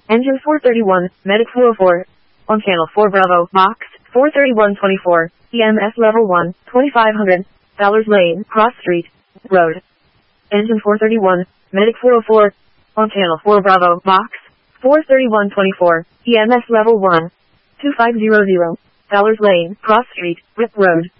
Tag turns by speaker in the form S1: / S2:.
S1: Engine 431, Medic 404. On channel 4 Bravo, Box 43124, EMS level 1, 2500, Fowler's Lane, Cross Street, Road. Engine 431, Medic 404. On channel 4 Bravo, Box 43124, EMS level 1, 2500, Fowler's Lane, Cross Street, Rip Road.